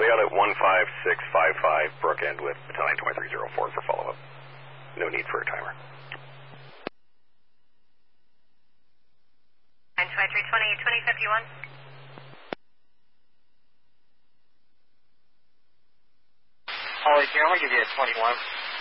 out at 15655 Brookend with battalion 2304 for follow-up. No need for a timer. 2320, 2051. Holly, can I only give you a 21?